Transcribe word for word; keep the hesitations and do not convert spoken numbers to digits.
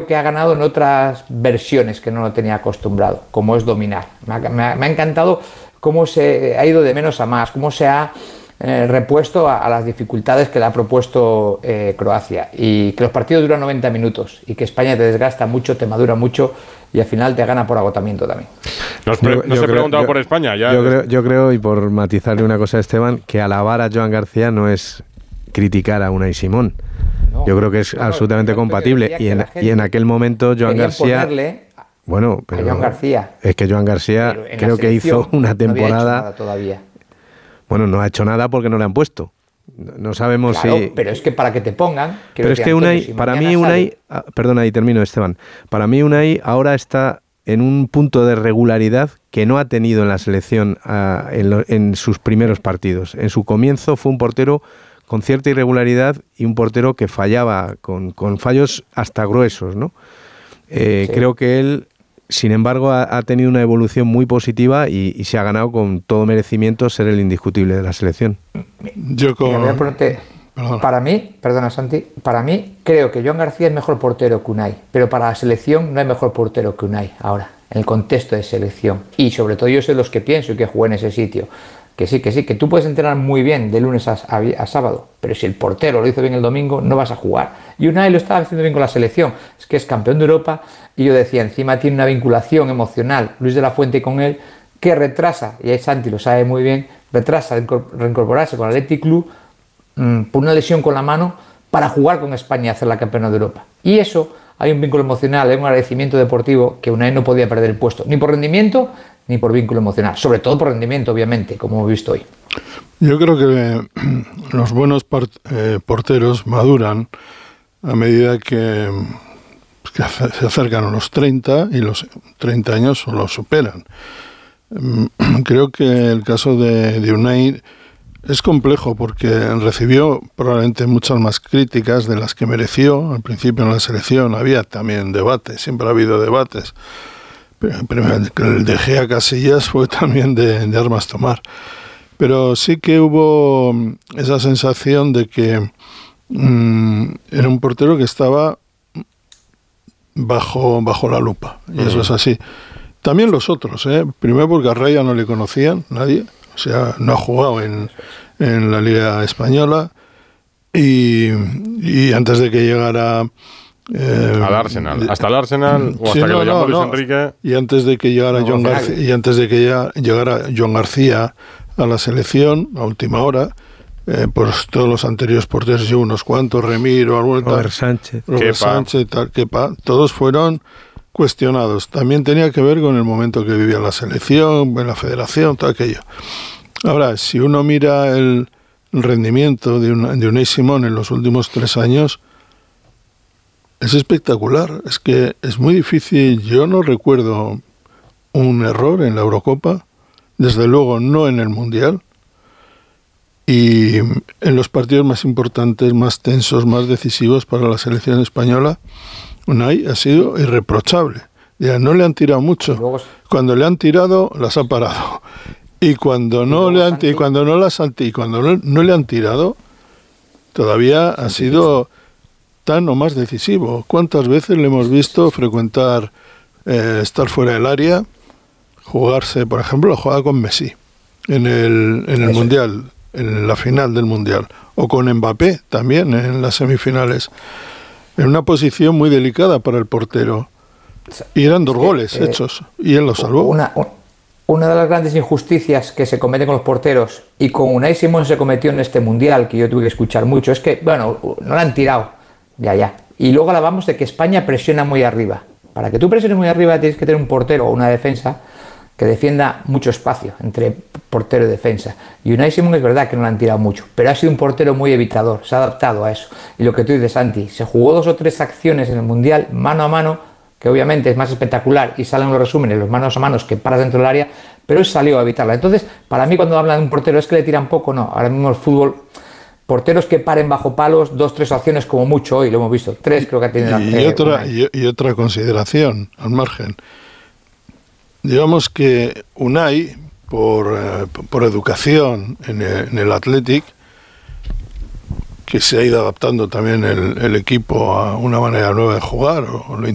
creo que ha ganado en otras versiones que no lo tenía acostumbrado, como es dominar. Me ha, me ha, me ha encantado cómo se ha ido de menos a más, cómo se ha eh, repuesto a, a las dificultades que le ha propuesto eh, Croacia, y que los partidos duran noventa minutos y que España te desgasta mucho, te madura mucho y al final te gana por agotamiento también. Nos pre- yo, no yo se preguntaba por España. Ya yo, creo, yo creo, y por matizarle una cosa a Esteban, que alabar a Joan García no es criticar a Unai Simón. No, yo creo que es no, absolutamente no, compatible. Y en, y en aquel momento Joan García... Bueno, pero Joan García. Es que Joan García creo que hizo una temporada... No había hecho nada todavía. Bueno, no ha hecho nada porque no le han puesto. No sabemos claro, si... pero es que para que te pongan... Pero es que Antonio, Unai, si para mí Unai... Ah, perdona, ahí termino, Esteban. Para mí Unai ahora está en un punto de regularidad que no ha tenido en la selección uh, en, lo, en sus primeros partidos. En su comienzo fue un portero con cierta irregularidad y un portero que fallaba, con, con fallos hasta gruesos, ¿no? Eh, sí. Creo que él... Sin embargo, ha, ha tenido una evolución muy positiva y, y se ha ganado con todo merecimiento ser el indiscutible de la selección. Yo con... Voy a ponerte, para mí, perdona Santi, para mí creo que Joan García es mejor portero que Unai, pero para la selección no hay mejor portero que Unai ahora, en el contexto de selección. Y sobre todo yo soy los que pienso y que jugué en ese sitio. Que sí, que sí, que tú puedes entrenar muy bien de lunes a, a, a sábado, pero si el portero lo hizo bien el domingo, no vas a jugar. Y Unai lo estaba haciendo bien con la selección, es que es campeón de Europa, y yo decía, encima tiene una vinculación emocional, Luis de la Fuente con él, que retrasa, y ahí Santi lo sabe muy bien, retrasa reincorporarse con el Athletic Club mmm, por una lesión con la mano para jugar con España y hacer la campeona de Europa. Y eso, hay un vínculo emocional, hay un agradecimiento deportivo que Unai no podía perder el puesto, ni por rendimiento, ni por vínculo emocional, sobre todo por rendimiento, obviamente, como hemos visto hoy. Yo creo que los buenos part, eh, porteros maduran a medida que, que se acercan a los treinta y los treinta años los superan. Creo que el caso de, de Unai es complejo porque recibió probablemente muchas más críticas de las que mereció. Al principio en la selección había también debates, siempre ha habido debates. El de Gea Casillas fue también de, de armas tomar. Pero sí que hubo esa sensación de que mmm, era un portero que estaba bajo, bajo la lupa. Y eso es así. También los otros, ¿eh? Primero porque a Raya no le conocían nadie. O sea, no ha jugado en, en la Liga Española. Y, y antes de que llegara... Eh, al Arsenal, hasta el Arsenal o sí, hasta no, que lo llamó no, Luis no. Enrique. Y antes de que llegara no, John García, y antes de que ya llegara Joan García a la selección a última hora, eh, pues todos los anteriores porteros y unos cuantos, Remiro, alguno Robert tal, Sánchez, Robert Kepa. Sánchez, tal, Kepa, todos fueron cuestionados. También tenía que ver con el momento que vivía la selección, en la federación, todo aquello. Ahora, si uno mira el rendimiento de, una, de Unai Simón en los últimos tres años, es espectacular. Es que es muy difícil. Yo no recuerdo un error en la Eurocopa, desde luego no en el Mundial, y en los partidos más importantes, más tensos, más decisivos para la selección española, Unai ha sido irreprochable. Ya no le han tirado mucho. Cuando le han tirado, las ha parado. Y cuando no le han, y cuando no las han, y cuando no, no le han tirado, todavía ha sido tan o más decisivo. ¿Cuántas veces le hemos visto frecuentar, eh, estar fuera del área, jugarse, por ejemplo, la jugada con Messi en el, en el Mundial, en la final del Mundial, o con Mbappé también en las semifinales, en una posición muy delicada para el portero. Y eran dos goles eh, hechos, y él los salvó. Una, una de las grandes injusticias que se cometen con los porteros, y con Unai Simón se cometió en este Mundial, que yo tuve que escuchar mucho, es que, bueno, no la han tirado. Ya, ya. Y luego hablamos de que España presiona muy arriba. Para que tú presiones muy arriba tienes que tener un portero o una defensa que defienda mucho espacio entre portero y defensa. Y Unai Simón es verdad que no lo han tirado mucho, pero ha sido un portero muy evitador, se ha adaptado a eso. Y lo que tú dices, Santi, se jugó dos o tres acciones en el Mundial mano a mano, que obviamente es más espectacular y salen los resúmenes, los manos a manos que paras dentro del área, pero él salió a evitarla. Entonces, para mí cuando hablan de un portero es que le tiran poco, no. Ahora mismo el fútbol... Porteros que paren bajo palos, dos, tres acciones como mucho hoy, lo hemos visto. Tres creo que ha tenido. Y, eh, otra, y, y otra consideración al margen. Digamos que Unai, por, eh, por educación en el, en el Athletic, que se ha ido adaptando también el, el equipo a una manera nueva de jugar, o lo